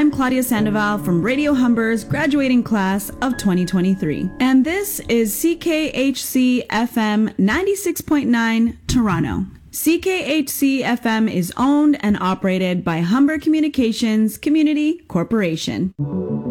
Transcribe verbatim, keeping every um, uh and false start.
I'm Claudia Sandoval from Radio Humber's graduating class of twenty twenty-three. And this is C K H C F M ninety-six point nine, Toronto. C K H C F M is owned and operated by Humber Communications Community Corporation.